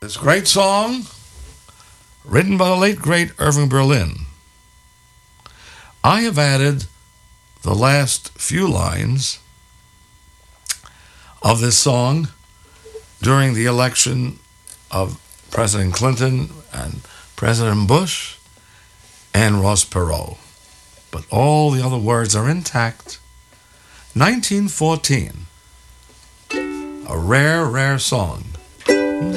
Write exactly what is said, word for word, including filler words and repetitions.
This great song, written by the late great Irving Berlin. I have added the last few lines of this song during the election of President Clinton and President Bush and Ross Perot. But all the other words are intact. nineteen fourteen, a rare, rare song.